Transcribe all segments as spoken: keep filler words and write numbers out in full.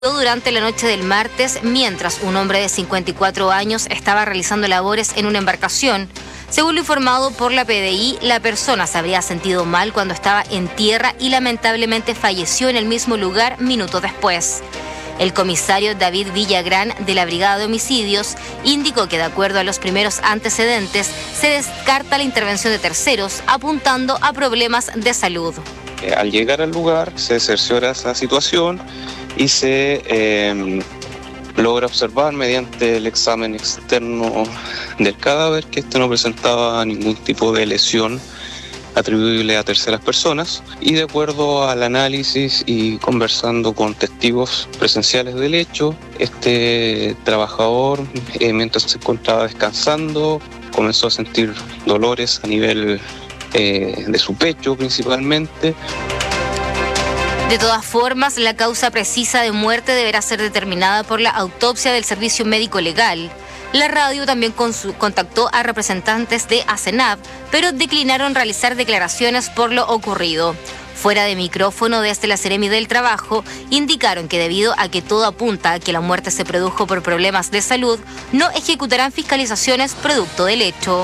Durante la noche del martes, mientras un hombre de cincuenta y cuatro años estaba realizando labores en una embarcación. Según lo informado por la P D I, la persona se habría sentido mal cuando estaba en tierra y lamentablemente falleció en el mismo lugar minutos después. El comisario David Villagrán, de la Brigada de Homicidios, indicó que de acuerdo a los primeros antecedentes, se descarta la intervención de terceros, apuntando a problemas de salud. Al llegar al lugar, se cerciora esa situación y se eh, logra observar mediante el examen externo del cadáver que este no presentaba ningún tipo de lesión atribuible a terceras personas, y de acuerdo al análisis y conversando con testigos presenciales del hecho, este trabajador, eh, mientras se encontraba descansando, comenzó a sentir dolores a nivel eh, de su pecho principalmente. De todas formas, la causa precisa de muerte deberá ser determinada por la autopsia del Servicio Médico Legal. La radio también contactó a representantes de ASENAV, pero declinaron realizar declaraciones por lo ocurrido. Fuera de micrófono desde la Seremi del Trabajo, indicaron que debido a que todo apunta a que la muerte se produjo por problemas de salud, no ejecutarán fiscalizaciones producto del hecho.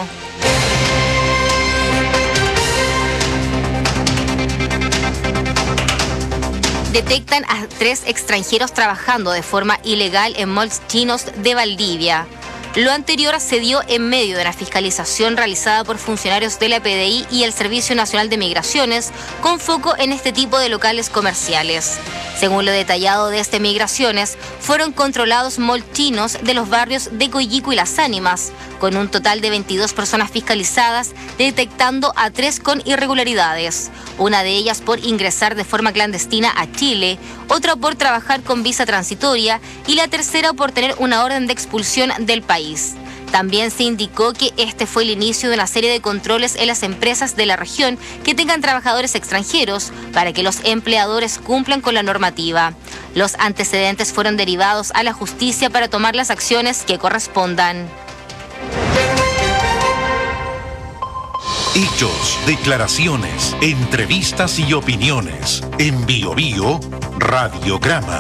Detectan a tres extranjeros trabajando de forma ilegal en malls chinos de Valdivia. Lo anterior se dio en medio de la fiscalización realizada por funcionarios de la P D I y el Servicio Nacional de Migraciones, con foco en este tipo de locales comerciales. Según lo detallado desde Migraciones, fueron controlados malls chinos de los barrios de Coyico y Las Ánimas, con un total de veintidós personas fiscalizadas, detectando a tres con irregularidades. Una de ellas por ingresar de forma clandestina a Chile, otra por trabajar con visa transitoria y la tercera por tener una orden de expulsión del país. También se indicó que este fue el inicio de una serie de controles en las empresas de la región que tengan trabajadores extranjeros para que los empleadores cumplan con la normativa. Los antecedentes fueron derivados a la justicia para tomar las acciones que correspondan. Hechos, declaraciones, entrevistas y opiniones. En Bio Bio, Radiograma.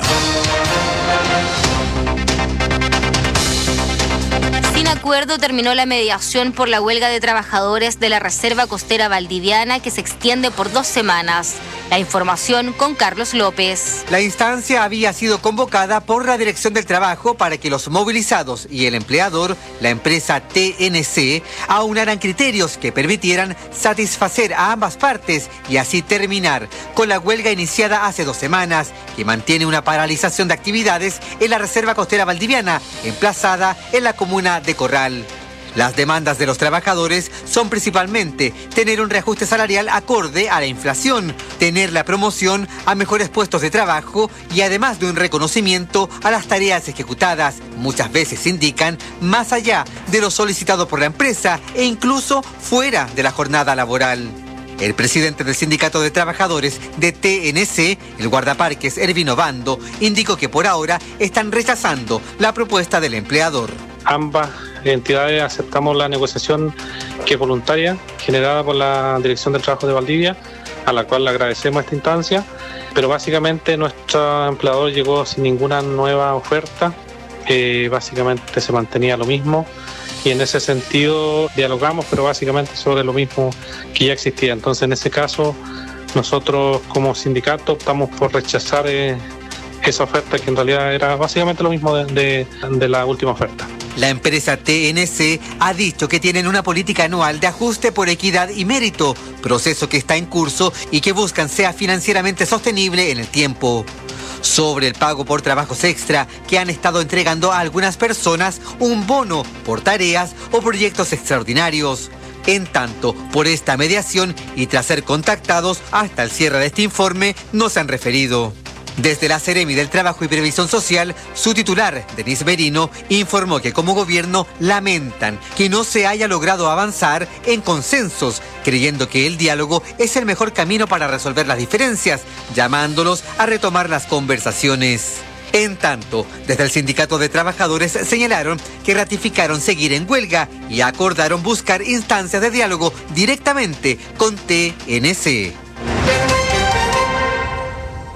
Sin acuerdo terminó la mediación por la huelga de trabajadores de la Reserva Costera Valdiviana, que se extiende por dos semanas. La información con Carlos López. La instancia había sido convocada por la Dirección del Trabajo para que los movilizados y el empleador, la empresa T N C, aunaran criterios que permitieran satisfacer a ambas partes y así terminar con la huelga iniciada hace dos semanas, que mantiene una paralización de actividades en la Reserva Costera Valdiviana, emplazada en la comuna de Corral. Las demandas de los trabajadores son principalmente tener un reajuste salarial acorde a la inflación, tener la promoción a mejores puestos de trabajo y además de un reconocimiento a las tareas ejecutadas, muchas veces indican más allá de lo solicitado por la empresa e incluso fuera de la jornada laboral. El presidente del Sindicato de Trabajadores de T N C, el guardaparques Ervino Bando, indicó que por ahora están rechazando la propuesta del empleador. Ambas entidades aceptamos la negociación, que es voluntaria, generada por la Dirección del Trabajo de Valdivia, a la cual le agradecemos esta instancia, pero básicamente nuestro empleador llegó sin ninguna nueva oferta, eh, básicamente se mantenía lo mismo, y en ese sentido dialogamos, pero básicamente sobre lo mismo que ya existía. Entonces, en ese caso, nosotros como sindicato optamos por rechazar eh, esa oferta, que en realidad era básicamente lo mismo de, de, de la última oferta. La empresa T N C ha dicho que tienen una política anual de ajuste por equidad y mérito, proceso que está en curso y que buscan sea financieramente sostenible en el tiempo. Sobre el pago por trabajos extra que han estado entregando a algunas personas un bono por tareas o proyectos extraordinarios. En tanto, por esta mediación y tras ser contactados hasta el cierre de este informe, no se han referido. Desde la Seremi del Trabajo y Previsión Social, su titular, Denise Merino, informó que como gobierno lamentan que no se haya logrado avanzar en consensos, creyendo que el diálogo es el mejor camino para resolver las diferencias, llamándolos a retomar las conversaciones. En tanto, desde el Sindicato de Trabajadores señalaron que ratificaron seguir en huelga y acordaron buscar instancias de diálogo directamente con T N C.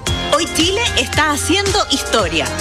Chile está haciendo historia.